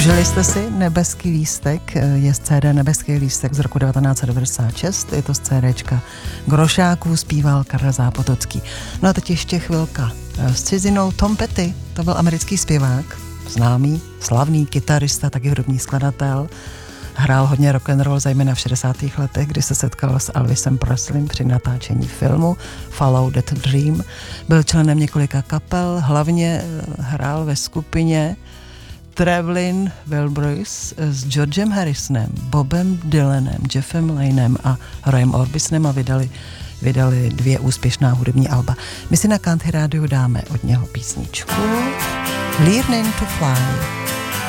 Užili jste si Nebeský lístek, je z CD Nebeský lístek z roku 1996, je to z CDčka Grošáků, zpíval Karel Zápotocký. No a teď ještě chvilka s cizinou. Tom Petty, to byl americký zpěvák, známý, slavný kytarista, taky hudební skladatel. Hrál hodně rock'n'roll, zejména v 60. letech, kdy se setkal s Elvisem Presleym při natáčení filmu Follow That Dream. Byl členem několika kapel, hlavně hrál ve skupině Traveling Wilburys s Georgem Harrisonem, Bobem Dylanem, Jeffem Lynnem a Royem Orbisnem a vydali 2 úspěšná hudební alba. My si na Country rádiu dáme od něho písničku Learning to Fly.